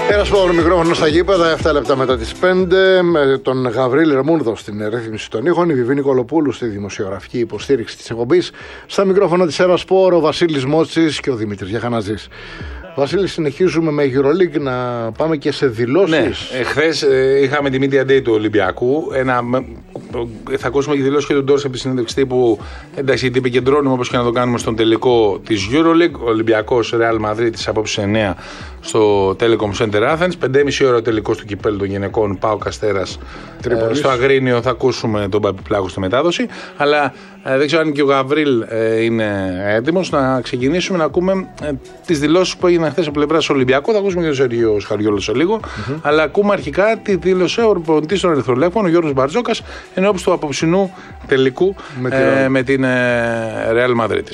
Ένα σπόρο μικρόφωνο στα γήπεδα, 7 λεπτά μετά τις 5, με τον Γαβρίλ Ρεμούνδο στην ρύθμιση των ήχων, η Βιβίνη Κολοπούλου στη δημοσιογραφική υποστήριξη της εκπομπής, στα μικρόφωνα της Ένα Σπόρο, ο Βασίλης Μότσης και ο Δημήτρης Γιαχαναζής. Βασίλη, συνεχίζουμε με EuroLeague να πάμε και σε δηλώσεις. Ναι, χθες είχαμε τη Media Day του Ολυμπιακού. Θα ακούσουμε και τη δηλώση και τον Ντόρσε από τη συνέντευξη τύπου. Εντάξει, γιατί επικεντρώνουμε όπως και να το κάνουμε στον τελικό της EuroLeague. Ο Ολυμπιακός Real Madrid της απόψης 9 στο Telecom Center Athens. 5,5 ώρα ο τελικός του κυπέλλου των γυναικών ΠΑΟΚ Αστέρας στο Αγρίνιο. Θα ακούσουμε τον Παπιπλάκο στη μετάδοση. Αλλά δεν ξέρω αν και ο Γαβρίλ είναι έτοιμος να ξεκινήσουμε να ακούμε τις δηλώσεις που έγιναν χθες από πλευράς του Ολυμπιακού. Θα ακούσουμε και τον Σεργείο Σχαριόλο σε λίγο. Αλλά ακούμε αρχικά τη δήλωσε ο προπονητής των Ερυθρολεύκων, ο Γιώργος Μπαρτζόκας, ενώπιση του απόψινού τελικού με την Real Madrid.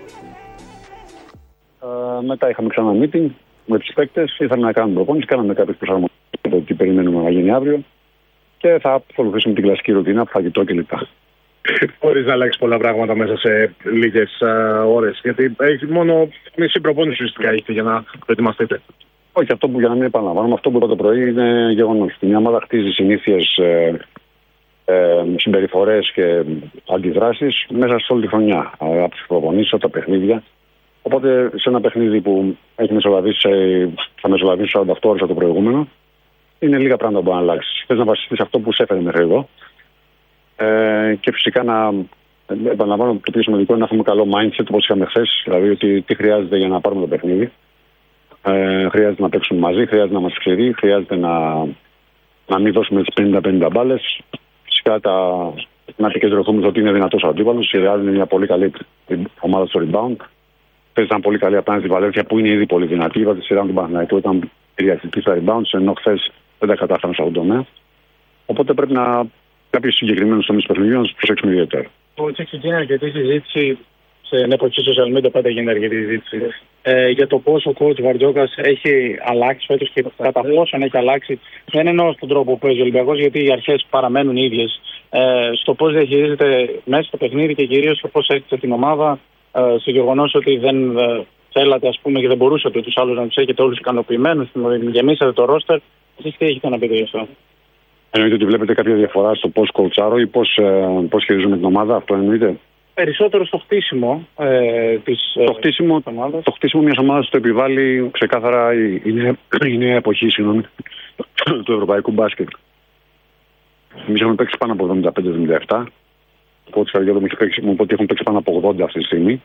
Μετά είχαμε ξανά meeting με τους παίκτες, ήθελαμε να κάνουμε προπόνηση, κάναμε κάποιες προσαρμογές από το τι περιμένουμε να γίνει αύριο και θα ακολουθήσουμε την κλασική ρουτίνα, φαγητό κλπ. Χωρίς να αλλάξει πολλά πράγματα μέσα σε λίγες ώρες. Γιατί έχει μόνο μισή προπόνηση ουσιαστικά έχετε για να προετοιμαστείτε. Όχι, αυτό που για να μην επαναλαμβάνουμε, αυτό που είπα το πρωί είναι γεγονός. Μια ομάδα χτίζει συνήθειες, συμπεριφορές και αντιδράσεις μέσα σε όλη τη χρονιά. Από τις προπονήσεις, από τα παιχνίδια. Οπότε σε ένα παιχνίδι που έχει θα μεσολαβήσει 48 ώρες από το προηγούμενο, είναι λίγα πράγματα που μπορεί να αλλάξει. Θες να βασιστείς αυτό που σε έφερε μέχρι εδώ. Και φυσικά να επαναλαμβάνω το πιο σημαντικό είναι να έχουμε καλό mindset όπως είχαμε χθες, δηλαδή ότι τι χρειάζεται για να πάρουμε το παιχνίδι. Χρειάζεται να παίξουμε μαζί, χρειάζεται να μας ξέρει, χρειάζεται να μην δώσουμε τις 50-50 μπάλες. Φυσικά να επικεντρωθούμε ότι είναι δυνατός ο αντίπαλος. Η Real είναι μια πολύ καλή ομάδα στο rebound. Χθες ήταν πολύ καλή απέναντι στη Βαλένθια που είναι ήδη πολύ δυνατή. Είδατε τη σειρά του Παναθηναϊκού, ήταν κυριαρχική στα rebounds, ενώ χθες δεν τα κατάφεραν σε αυτόν τον τομέα. Οπότε πρέπει να κάποιους συγκεκριμένους τομείς παιχνιδιού να τους προσέξουμε ιδιαίτερα. Έχει γίνει αρκετή συζήτηση στην εποχή social media, πάντα γίνεται αρκετή συζήτηση για το πώς ο coach Βαρτζόκας έχει αλλάξει φέτος και κατά πόσον έχει αλλάξει. Δεν εννοώ στον τρόπο που παίζει ο Ολυμπιακός, γιατί οι αρχές παραμένουν οι ίδιες. Στο πώς διαχειρίζεται μέσα στο παιχνίδι και κυρίως στο πώς έκτισε την ομάδα, στο γεγονός ότι δεν θέλατε, ας πούμε, και δεν μπορούσατε τους άλλους να τους έχετε όλους ικανοποιημένους, γεμίσατε το ρόστερ. Εσείς τι έχετε να πείτε γι' αυτό? Εννοείται ότι βλέπετε κάποια διαφορά στο πώς κοουτσάρω ή πώς χειρίζομαι την ομάδα, αυτό εννοείται? Περισσότερο στο χτίσιμο της ομάδας. Το χτίσιμο μιας ομάδας το επιβάλλει ξεκάθαρα η νέα εποχή του ευρωπαϊκού μπάσκετ. Εμείς έχουμε παίξει πάνω από 75-77. Ο κ. Καριόλο μου είπε ότι έχουν παίξει πάνω από 80 αυτή τη στιγμή.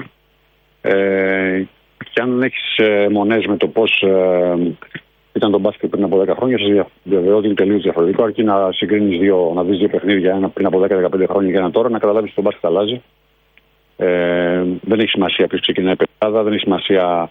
Και αν έχεις μονές με το πώς ήταν το μπάσκετ πριν από 10 χρόνια, σας διαβεβαιώ ότι είναι τελείως διαφορετικό. Αρκεί να συγκρίνεις να δεις δύο παιχνίδια, ένα πριν από 10-15 χρόνια και ένα τώρα, να καταλάβεις ότι το μπάσκετ αλλάζει. Δεν έχει σημασία ποιος ξεκινάει πεντάδα, δεν έχει σημασία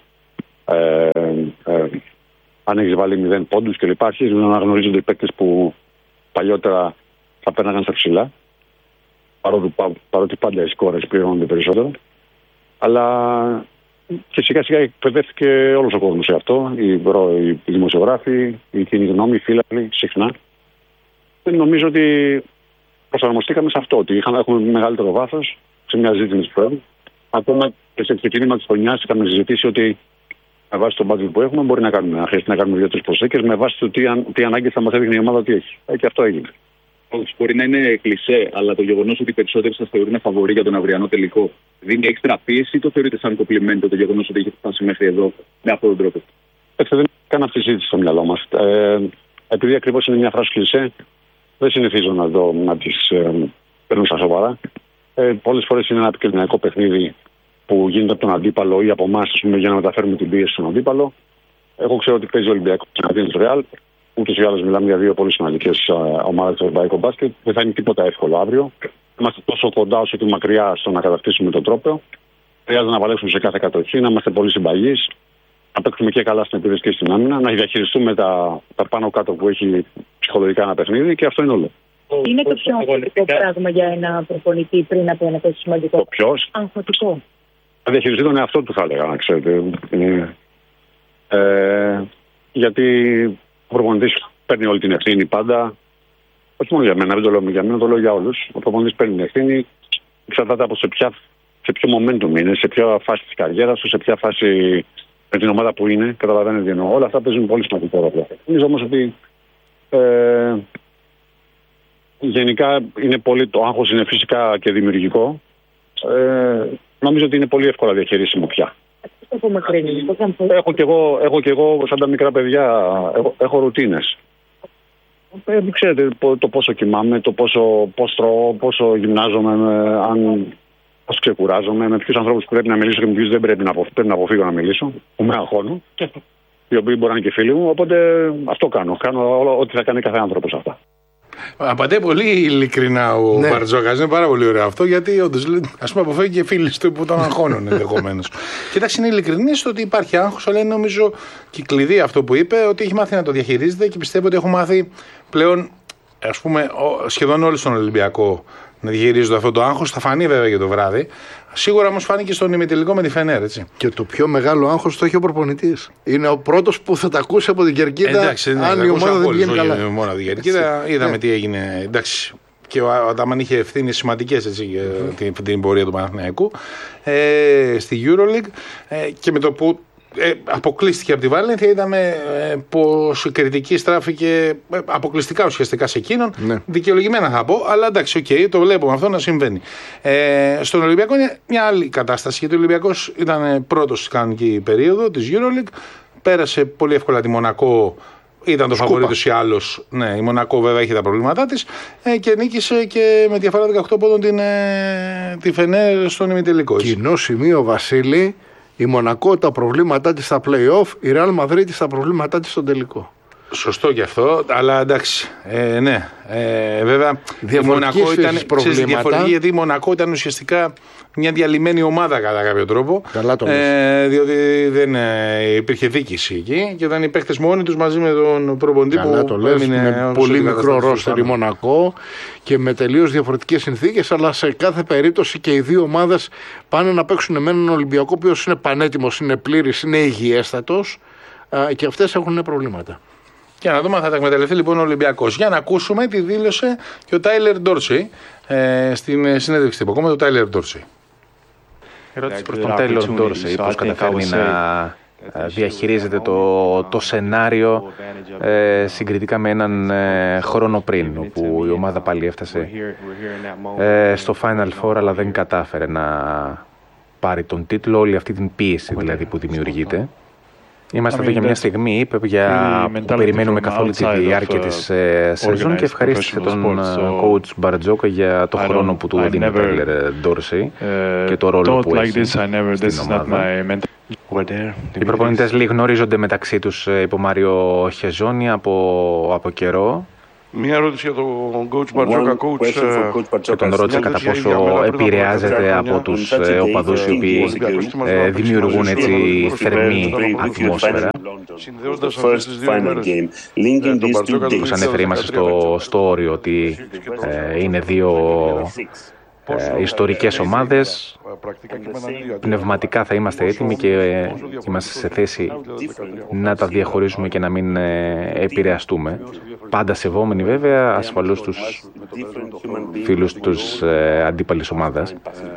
αν έχεις βάλει 0 πόντους κλπ. Αρχίζουν να αναγνωρίζονται οι παίκτες που παλιότερα θα πέρναγαν στα ψηλά. Παρότι πάντα οι σκόρες πληρώνονται περισσότερο. Αλλά και σιγά σιγά εκπαιδεύτηκε όλος ο κόσμος σε αυτό. Οι δημοσιογράφοι, οι κοινοί γνώμοι, οι φίλοι, συχνά. Νομίζω ότι προσαρμοστήκαμε σε αυτό. Ότι έχουμε μεγαλύτερο βάθος σε μια ζήτηση του Προέδρου. Ακόμα και σε ξεκίνημα της χρονιάς είχαμε συζητήσει ότι με βάση το budget που έχουμε μπορεί να χρειάζεται να κάνουμε 2-3 προσθήκες με βάση το τι ανάγκες θα μας έδειχνε η ομάδα ότι έχει. Και αυτό έγινε. Μπορεί να είναι κλισέ, αλλά το γεγονός ότι οι περισσότεροι σας θεωρούν φαβορί για τον αυριανό τελικό δίνει έξτρα πίεση ή το θεωρείτε σαν κομπλιμέντο το γεγονός ότι έχετε φτάσει μέχρι εδώ με αυτόν τον τρόπο? Δεν είναι καν αυτή τη συζήτηση στο μυαλό μας. Επειδή ακριβώς είναι μια φράση κλισέ, δεν συνηθίζω να τις παίρνω στα σοβαρά. Πολλές φορές είναι ένα επικοινωνιακό παιχνίδι που γίνεται από τον αντίπαλο ή από εμάς για να μεταφέρουμε την πίεση στον αντίπαλο. Εγώ ξέρω ότι παίζει ο Ολυμπιακός εναντίον του Real. Ούτως ή άλλως μιλάμε για δύο πολύ σημαντικές ομάδες του ευρωπαϊκού μπάσκετ. Δεν θα είναι τίποτα εύκολο αύριο. Είμαστε τόσο κοντά όσο και μακριά στο να κατακτήσουμε τον τρόπο. Χρειάζεται να παλέψουμε σε κάθε κατοχή, να είμαστε πολύ συμπαγείς, να παίξουμε και καλά στην επίθεση και στην άμυνα, να διαχειριστούμε τα πάνω κάτω που έχει ψυχολογικά ένα παιχνίδι και αυτό είναι όλο. Είναι το πιο αγχωτικό πράγμα για ένα προπονητή πριν από ένα τόσο σημαντικό? Το ποιος? Αγχωτικό. Να διαχειριστεί τον εαυτό του, θα έλεγα, να ξέρετε. Γιατί ο προπονητής παίρνει όλη την ευθύνη πάντα. Όχι μόνο για μένα, δεν το λέω για μένα, το λέω για όλους. Ο προπονητής παίρνει την ευθύνη, εξαρτάται από σε ποιο momentum είναι, σε ποια φάση της καριέρας του, σε ποια φάση με την ομάδα που είναι. Καταλαβαίνετε τι εννοώ. Όλα αυτά παίζουν πολύ σημαντικό ρόλο. Νομίζω όμως ότι γενικά είναι πολύ, το άγχος είναι φυσικά και δημιουργικό. Νομίζω ότι είναι πολύ εύκολα διαχειρίσιμο πια. Έχω και εγώ σαν τα μικρά παιδιά, έχω ρουτίνες. Ξέρετε το πόσο κοιμάμαι, το πώς τρώω, πόσο γυμνάζομαι, πώς ξεκουράζομαι, με ποιους ανθρώπους πρέπει να μιλήσω και με ποιους δεν πρέπει να αποφύγω να μιλήσω, που με αγχώνουν, οι οποίοι μπορεί να είναι και φίλοι μου. Οπότε αυτό κάνω. Κάνω ό,τι θα κάνει κάθε άνθρωπος αυτά. Απαντάει πολύ ειλικρινά ο Μπαρτζόκας. Είναι πάρα πολύ ωραίο αυτό, γιατί όντως ας πούμε αποφεύγει και φίλοι του που τον αγχώνουν ενδεχομένως. Κοιτάξτε, είναι ειλικρινή στο ότι υπάρχει άγχος, αλλά είναι νομίζω και η κλειδί αυτό που είπε, ότι έχει μάθει να το διαχειρίζεται και πιστεύω ότι έχουν μάθει πλέον, ας πούμε, σχεδόν όλοι στον Ολυμπιακό να διαχειρίζονται αυτό το άγχος. Θα φανεί βέβαια για το βράδυ. Σίγουρα όμως φάνηκε στον ημιτελικό με τη Φενέρ, έτσι. Και το πιο μεγάλο άγχος το έχει ο προπονητής. Είναι ο πρώτος που θα τα ακούσει από την κερκίδα. Εντάξει, αν η ομάδα δεν πηγαίνει καλά. Μόνο από την κερκίδα, είδαμε τι έγινε. Εντάξει. Και ο Αταμάν είχε ευθύνες σημαντικές για την πορεία του Παναθηναϊκού στη EuroLeague. Και με το που αποκλείστηκε από τη Βαλένθια, είδαμε πως η κριτική στράφηκε αποκλειστικά ουσιαστικά σε εκείνον. Ναι. Δικαιολογημένα θα πω, αλλά εντάξει, το βλέπουμε αυτό να συμβαίνει. Στον Ολυμπιακό είναι μια άλλη κατάσταση, γιατί ο Ολυμπιακός ήταν πρώτος στην κανονική περίοδο της EuroLeague, πέρασε πολύ εύκολα τη Μονακό. Ήταν το φαβορί τους ή άλλος. Ναι, η Μονακό βέβαια έχει τα προβλήματά της και νίκησε και με διαφορά 18 πόντων τη Φενέρ στον ημιτελικό. Κοινό σημείο, Βασίλη. Η Μονακό τα προβλήματά της στα play-off, η Real Madrid τα προβλήματά της στον τελικό. Σωστό και αυτό, αλλά εντάξει. Ναι, βέβαια η Μονακό ήταν διαφορετική, γιατί η Μονακό ήταν ουσιαστικά μια διαλυμένη ομάδα κατά κάποιο τρόπο. Καλά το διότι δεν υπήρχε δίκηση εκεί και ήταν οι παίκτες μόνοι τους μαζί με τον προπονητή που έμεινε πολύ μικρό ρόστερ η Μονακό και με τελείως διαφορετικές συνθήκες, αλλά σε κάθε περίπτωση και οι δύο ομάδες πάνε να παίξουν με έναν Ολυμπιακό ο οποίος είναι πανέτοιμος, είναι πλήρης, είναι υγιέστατος και αυτές έχουν προβλήματα. Και να δούμε αν θα τα εκμεταλλευτεί λοιπόν ο Ολυμπιακός. Για να ακούσουμε τι δήλωσε και ο Τάιλερ Ντόρσεϊ στην συνέντευξη τύπου. Ακόμα το Τάιλερ Ντόρσεϊ. Ερώτηση προς τον Τάιλερ Ντόρσεϊ, πώς καταφέρνει να διαχειρίζεται το σενάριο συγκριτικά με έναν χρόνο πριν, όπου η ομάδα πάλι έφτασε στο Final Four, αλλά δεν κατάφερε να πάρει τον τίτλο, όλη αυτή την πίεση δηλαδή που δημιουργείται. Είμαστε εδώ για μια στιγμή που περιμένουμε καθ' όλη τη διάρκεια της σεζόν και ευχαρίστησε τον coach Μπαρτζόκα για το χρόνο που του δίνει ο Τάιλερ Ντόρσεϊ και το ρόλο που έχει στην ομάδα. Οι προπονητές λίγοι γνωρίζονται μεταξύ τους υπό Μάριο Χεζόνι από καιρό. Μια ερώτηση για τον coach Μπαρτζόκα. Και τον ρώτησε κατά πόσο επηρεάζεται από τους οπαδούς οι οποίοι δημιουργούν έτσι θερμή ατμόσφαιρα. Συνδέοντας αυτές τις δύο μέρες, όπως ανέφερε, είμαστε στο όριο ότι είναι δύο ιστορικές ομάδες. Πνευματικά θα είμαστε έτοιμοι και είμαστε σε θέση να τα διαχωρίσουμε και να μην επηρεαστούμε. Πάντα σεβόμενοι βέβαια ασφαλώς τους φίλους τους αντίπαλης ομάδας.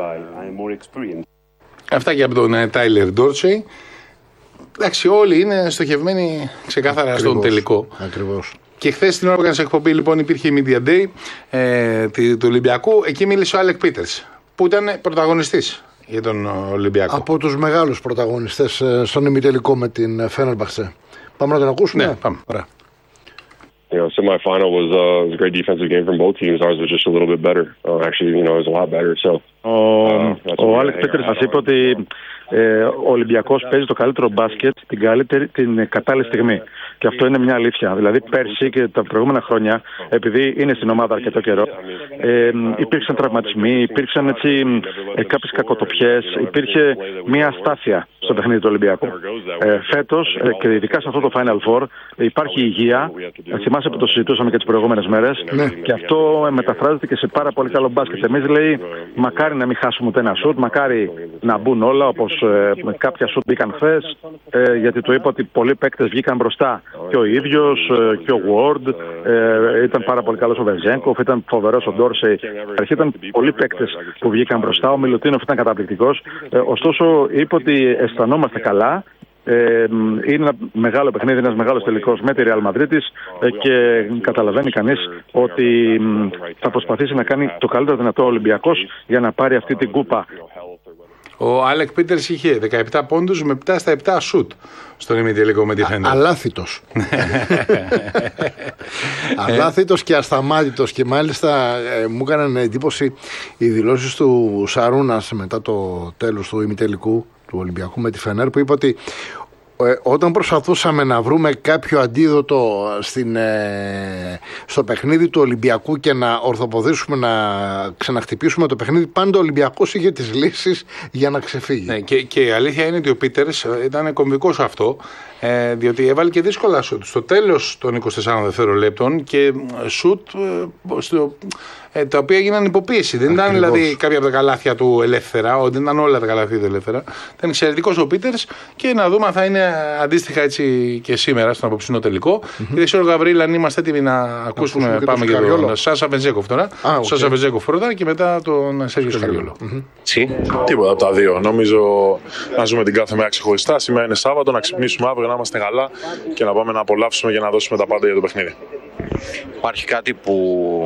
Αυτά και από τον Τάιλερ Ντόρσεϊ. Εντάξει, όλοι είναι στοχευμένοι ξεκάθαρα στον τελικό. Ακριβώς. Και χθες την ώρα που έκανε εκπομπή, λοιπόν, υπήρχε η Media Day του Ολυμπιακού. Εκεί μίλησε ο Άλεκ Πίτερς, που ήταν πρωταγωνιστής για τον Ολυμπιακό. Από τους μεγάλους πρωταγωνιστές στον ημιτελικό με την Φένερμπαχτσε. Πάμε να τον ακούσουμε. Ναι, πάμε. Ωραία. Semi-final was a great defensive game from both teams. Ours was just a little bit better. Actually, it was a lot better. So. Ο Άλεκ Πίτερς μας είπε ότι ο Ολυμπιακός παίζει το καλύτερο μπάσκετ την κατάλληλη στιγμή. Και αυτό είναι μια αλήθεια. Δηλαδή, πέρσι και τα προηγούμενα χρόνια, επειδή είναι στην ομάδα αρκετό καιρό, υπήρξαν τραυματισμοί, υπήρξαν κάποιες κακοτοπιές, υπήρχε μια αστάθεια στο παιχνίδι του Ολυμπιακού. Φέτος, και ειδικά σε αυτό το Final Four, υπάρχει υγεία. Θυμάσαι που το συζητούσαμε και τις προηγούμενες μέρες. Ναι. Και αυτό μεταφράζεται και σε πάρα πολύ καλό μπάσκετ. Εμείς, λέει, μακάρι να μην χάσουμε ούτε ένα σουτ, μακάρι να μπουν όλα όπως κάποια σουτ μπήκαν χθες, γιατί το είπα ότι πολλοί παίκτες βγήκαν μπροστά. Και ο ίδιος και ο Ward, ήταν πάρα πολύ καλός ο Βεζένκοφ, ήταν φοβερός ο Ντόρσεϊ. Ήταν πολλοί παίκτες που βγήκαν μπροστά. Ο Μιλουτίνοφ ήταν καταπληκτικός. Ωστόσο, είπε ότι αισθανόμαστε καλά Είναι ένα μεγάλο παιχνίδι, ένας μεγάλος τελικός με τη Ρεάλ Μαδρίτης και καταλαβαίνει κανείς ότι θα προσπαθήσει να κάνει το καλύτερο δυνατό ο Ολυμπιακός για να πάρει αυτή την κούπα. Ο Άλεκ Πίτερς είχε 17 πόντους με 7 στα 7 σουτ στον ημιτελικό με τη Φενέρ. Αλάθητος. Αλάθητος και ασταμάτητος. Και μάλιστα μου έκαναν εντύπωση οι δηλώσεις του Σαρούνας μετά το τέλος του ημιτελικού του Ολυμπιακού με τη Φενέρ, που είπε ότι όταν προσπαθούσαμε να βρούμε κάποιο αντίδοτο στο παιχνίδι του Ολυμπιακού και να ορθοποδήσουμε, να ξαναχτυπήσουμε το παιχνίδι, πάντα ο Ολυμπιακός είχε τις λύσεις για να ξεφύγει. Ναι, και η αλήθεια είναι ότι ο Πίτερς ήταν κομβικός αυτό, διότι έβαλε και δύσκολα σουτ στο τέλος των 24 δευτερολέπτων και σουτ τα οποία έγιναν υποπίεση. Δεν ήταν δηλαδή κάποια από τα καλάθια του ελεύθερα, δεν ήταν όλα τα καλάθια του ελεύθερα. Ήταν εξαιρετικός ο Πίτερς και να δούμε αν θα είναι αντίστοιχα έτσι και σήμερα στον απόψινο τελικό. Και δεν ξέρω, Γαβρίλ, αν είμαστε έτοιμοι να ακούσουμε. Πάμε για τον Σάσα Βεντζέκοφ τώρα. Σάσα Βεντζέκοφ πρώτα και μετά τον Σέργιο Σκαριόλο. Τίποτα από τα δύο. Νομίζω να ζούμε την κάθε μέρα ξεχωριστά. Σήμερα είναι Σάββατο, να ξυπνήσουμε αύριο, να είμαστε καλά και να πάμε να απολαύσουμε για να δώσουμε τα πάντα για το παιχνίδι. Υπάρχει κάτι που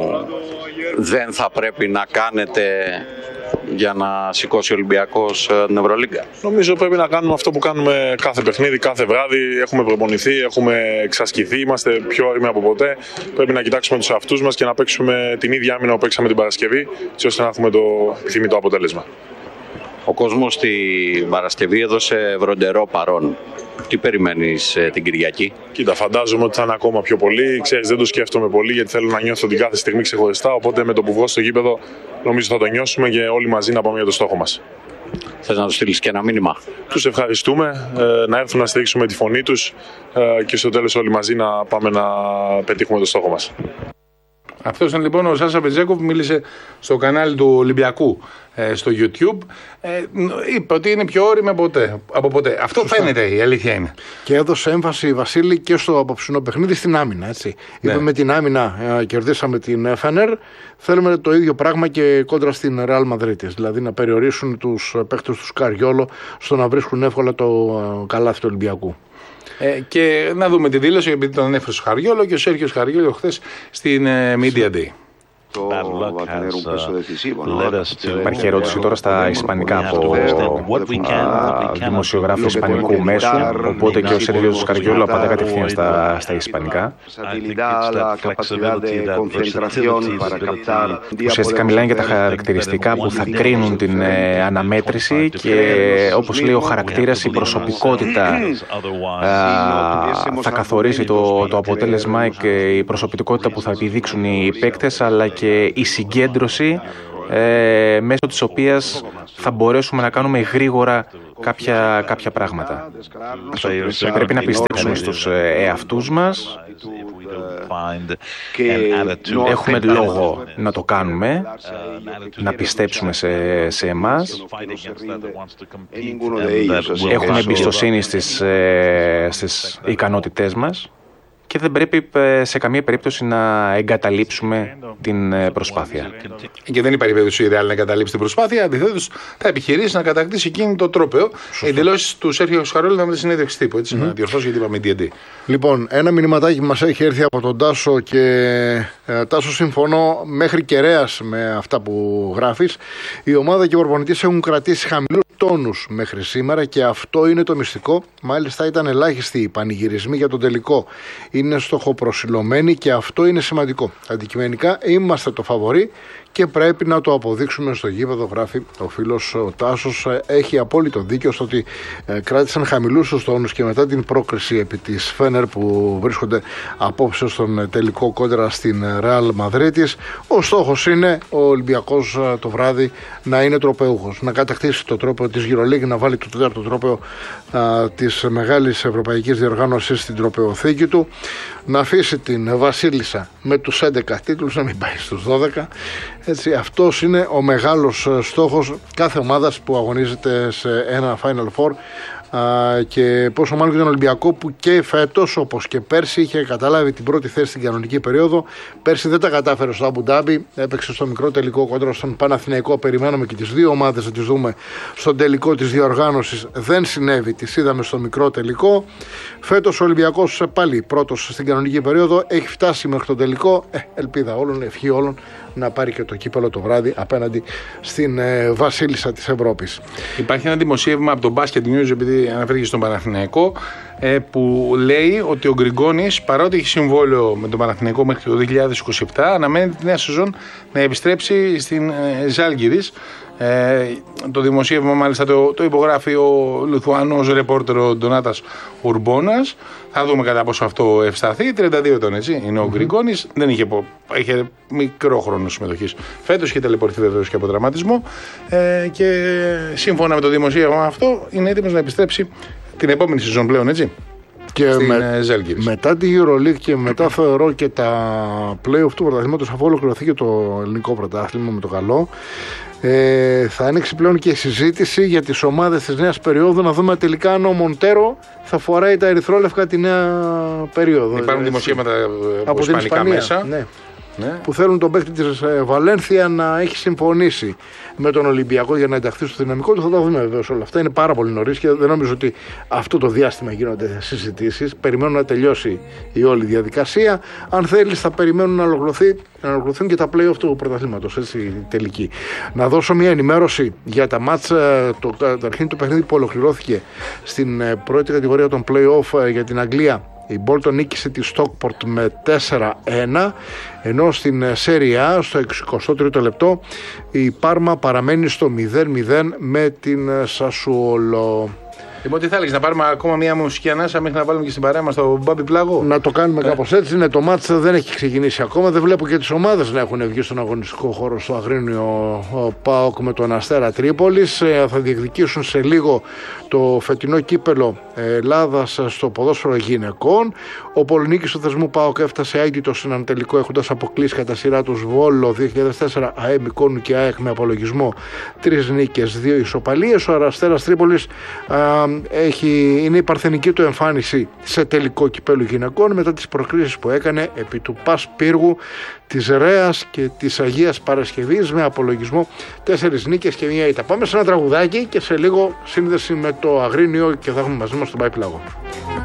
δεν θα πρέπει να κάνετε για να σηκώσει ο Ολυμπιακός την Ευρωλίγκα? Νομίζω πρέπει να κάνουμε αυτό που κάνουμε κάθε παιχνίδι, κάθε βράδυ. Έχουμε προπονηθεί, έχουμε εξασκηθεί, είμαστε πιο όριμοι από ποτέ. Πρέπει να κοιτάξουμε τους εαυτούς μας και να παίξουμε την ίδια άμυνα που παίξαμε την Παρασκευή, έτσι ώστε να έχουμε το επιθυμητό αποτέλεσμα. Ο κόσμος την Παρασκευή έδωσε βροντερό παρόν. Τι περιμένεις την Κυριακή? Κοίτα, φαντάζομαι ότι θα είναι ακόμα πιο πολύ. Ξέρεις, δεν το σκέφτομαι πολύ γιατί θέλω να νιώθω την κάθε στιγμή ξεχωριστά. Οπότε με το που βγω στο γήπεδο, νομίζω θα το νιώσουμε και όλοι μαζί να πάμε για το στόχο μας. Θες να τους στείλεις και ένα μήνυμα? Τους ευχαριστούμε, να έρθουν να στηρίξουμε τη φωνή τους και στο τέλος όλοι μαζί να πάμε να πετύχουμε το στόχο μας. Αυτός ήταν λοιπόν ο Σάσα Βεντζέκοφ, μίλησε στο κανάλι του Ολυμπιακού στο YouTube. Είπε ότι είναι πιο όριμοι από ποτέ. Αυτό σωστά φαίνεται, η αλήθεια είναι. Και έδωσε έμφαση, Βασίλη, και στο απόψινό παιχνίδι στην άμυνα. Έτσι. Ναι. Είπε με την άμυνα κερδίσαμε την Φενέρ. Θέλουμε το ίδιο πράγμα και κόντρα στην Ρεάλ Μαδρίτης. Δηλαδή να περιορίσουν τους παίκτες του Σκαριόλο στο να βρίσκουν εύκολα το καλάθι του Ολυμπιακού. Και να δούμε τη δήλωση, επειδή τον ανέφερε ο Σκαριόλο και ο Σέργιο Σκαριόλο χθες στην Media Day. Υπάρχει ερώτηση τώρα στα ισπανικά από δημοσιογράφο ισπανικού μέσου, οπότε και ο Σέργιος Σκαριόλο απαντά κατευθείαν στα ισπανικά. Ουσιαστικά μιλάνε για τα χαρακτηριστικά που θα κρίνουν την αναμέτρηση και, όπως λέει ο χαρακτήρας, η προσωπικότητα θα καθορίσει το αποτέλεσμα και η προσωπικότητα που θα επιδείξουν οι παίκτες, αλλά και η συγκέντρωση μέσω της οποίας θα μπορέσουμε να κάνουμε γρήγορα κάποια πράγματα. Πρέπει να πιστέψουμε στους εαυτούς μας. Έχουμε λόγο να το κάνουμε, να πιστέψουμε σε εμάς. Έχουμε εμπιστοσύνη στις ικανότητές μας. Και δεν πρέπει σε καμία περίπτωση να εγκαταλείψουμε την προσπάθεια. Και δεν υπάρχει περίπτωση η Ρεάλ να εγκαταλείψει την προσπάθεια. Αντιθέτως, θα επιχειρήσει να κατακτήσει εκείνη το τρόπαιο. Οι δηλώσεις του Σέργιο Σκαριόλο ήταν με τη συνέντευξη τύπου. Έτσι, να διορθώσω γιατί είπαμε D&D. Λοιπόν, ένα μηνυματάκι μας έχει έρθει από τον Τάσο και Τάσο, συμφωνώ μέχρι κεραίας με αυτά που γράφεις. Η ομάδα και οι προπονητές έχουν κρατήσει χαμηλούς τόνους μέχρι σήμερα και αυτό είναι το μυστικό. Μάλιστα ήταν ελάχιστοι οι πανηγυρισμοί για τον τελικό. Είναι στοχοπροσιλωμένοι και αυτό είναι σημαντικό. Αντικειμενικά είμαστε το φαβορί και πρέπει να το αποδείξουμε στο γήπεδο, γράφει ο φίλος ο Τάσος. Έχει απόλυτο δίκιο στο ότι κράτησαν χαμηλούς τους τόνους και μετά την πρόκριση επί της Φένερ που βρίσκονται απόψε στον τελικό κόντρα στην Ρεάλ Μαδρίτης. Ο στόχος είναι ο Ολυμπιακός το βράδυ να είναι τροπεούχος, να κατακτήσει το τρόπαιο της EuroLeague, να βάλει το τέταρτο τρόπαιο της μεγάλης ευρωπαϊκής διοργάνωσης στην τροπεοθήκη του, να αφήσει την Βασίλισσα με τους 11 τίτλους, να μην πάει στους 12. Έτσι, αυτός είναι ο μεγάλος στόχος κάθε ομάδας που αγωνίζεται σε ένα Final Four, Και πόσο μάλλον και τον Ολυμπιακό που και φέτος όπως και πέρσι είχε καταλάβει την πρώτη θέση στην κανονική περίοδο. Πέρσι δεν τα κατάφερε στο Αμπου Ντάμπι, έπαιξε στο μικρό τελικό κόντρα στον Παναθηναϊκό. Περιμέναμε και τις δύο ομάδες να τις δούμε στον τελικό της διοργάνωσης. Δεν συνέβη, τις είδαμε στο μικρό τελικό. Φέτος ο Ολυμπιακός πάλι πρώτος στην κανονική περίοδο, έχει φτάσει μέχρι τον τελικό. Ελπίδα όλων, ευχή όλων να πάρει και το κύπελο το βράδυ απέναντι στην βασίλισσα της Ευρώπης. Υπάρχει ένα δημοσίευμα από το Basket News, επειδή αναφέρθηκε στον Παναθηναϊκό, που λέει ότι ο Γκριγκόνης, παρότι έχει συμβόλαιο με τον Παναθηναϊκό μέχρι το 2027, αναμένει τη νέα σεζόν να επιστρέψει στην Ζάλγκιρις. Το δημοσίευμα μάλιστα το υπογράφει ο Λιθουανός ρεπόρτερ ο Ντονάτας Ουρμπόνας. Θα δούμε κατά πόσο αυτό ευσταθεί. 32 ετών, έτσι είναι ο Γκριγκόνης. Δεν είχε μικρό χρόνο συμμετοχής. Φέτος είχε ταλαιπωρηθεί βεβαίως και από τραυματισμό. Και σύμφωνα με το δημοσίευμα αυτό είναι έτοιμος να επιστρέψει την επόμενη σεζόν πλέον, έτσι. Και μετά τη EuroLeague και μετά θεωρώ και τα play-off του πρωταθλήματος, αφού ολοκληρωθεί και το ελληνικό πρωτάθλημα με το καλό, θα ανοίξει πλέον και η συζήτηση για τις ομάδες της νέας περίοδου, να δούμε τελικά αν ο Μοντέρο θα φοράει τα ερυθρόλευκα τη νέα περίοδο. Υπάρχουν δημοσίευματα από ισπανικά μέσα. Ναι. Που θέλουν τον παίκτη της Βαλένθια να έχει συμφωνήσει με τον Ολυμπιακό για να ενταχθεί στο δυναμικό του. Θα τα δούμε βεβαίως όλα αυτά. Είναι πάρα πολύ νωρίς και δεν νομίζω ότι αυτό το διάστημα γίνονται συζητήσεις. Περιμένουν να τελειώσει η όλη διαδικασία. Αν θέλεις, θα περιμένουν να ολοκληρωθούν και τα play-off του πρωταθλήματος, έτσι, τελική. Να δώσω μια ενημέρωση για τα μάτς. Το αρχήν του παιχνίδι που ολοκληρώθηκε στην πρώτη κατηγορία των play-off για την Αγγλία. Η Bolton νίκησε τη Stockport με 4-1, ενώ στην Serie A στο 63ο λεπτό η Πάρμα παραμένει στο 0-0 με την Sassuolo. Λοιπόν, τι θα έλεγες, να πάρουμε ακόμα μια μουσική ανάσα μέχρι να βάλουμε και στην παρέα μας το Μπάμπι Πλάγο? Να το κάνουμε κάπως έτσι. Ναι, το μάτς δεν έχει ξεκινήσει ακόμα. Δεν βλέπω και τις ομάδες να έχουν βγει στον αγωνιστικό χώρο στο Αγρίνιο. Ο ΠΑΟΚ με τον Αστέρα Τρίπολης θα διεκδικήσουν σε λίγο το φετινό κύπελο Ελλάδας στο ποδόσφαιρο γυναικών. Ο Πολωνίκης του θεσμού ΠΑΟΚ έφτασε αίτητο σε έναν τελικό, έχοντας αποκλείσει κατά σειρά τους Βόλο 2004, ΑΕ Μικόνου και ΑΕΚ με απολογισμό 3 νίκες, 2 ισοπαλίες. Ο Αστέρας Τρίπολης είναι η παρθενική του εμφάνιση σε τελικό κυπέλου γυναικών μετά τις προκρίσεις που έκανε επί του Πας Πύργου, της Ρέας και της Αγίας Παρασκευής με απολογισμό 4 νίκες και 1 ήττα. Πάμε σε ένα τραγουδάκι και σε λίγο σύνδεση με το Αγρίνιο και θα έχουμε μαζί μας τον Μπάι Πλάγο.